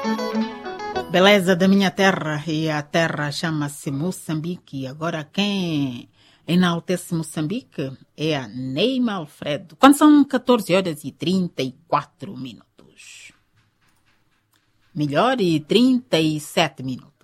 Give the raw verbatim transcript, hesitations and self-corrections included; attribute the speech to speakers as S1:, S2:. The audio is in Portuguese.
S1: Beleza da minha terra, e a terra chama-se Moçambique. Agora quem enaltece Moçambique é a Neima Alfredo. Quando são catorze horas e trinta e quatro minutos. Melhor, e trinta e sete minutos.